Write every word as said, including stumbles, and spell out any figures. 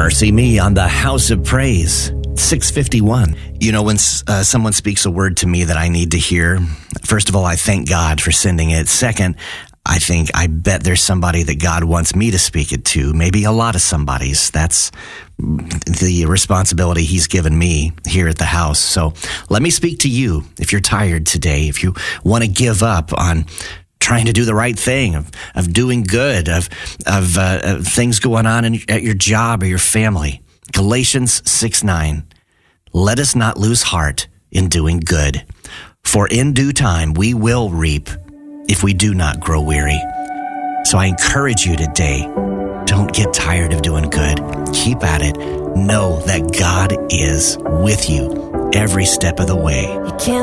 Mercy Me on the House of Praise, six fifty-one. You know, when uh, someone speaks a word to me that I need to hear, first of all, I thank God for sending it. Second, I think, I bet there's somebody that God wants me to speak it to, maybe a lot of somebody's. That's the responsibility he's given me here at the house. So let me speak to you if you're tired today, if you want to give up on trying to do the right thing, of, of doing good, of, of, uh, of things going on in, at your job or your family. Galatians six nine, let us not lose heart in doing good, for in due time we will reap if we do not grow weary. So I encourage you today, don't get tired of doing good. Keep at it. Know that God is with you every step of the way. You can't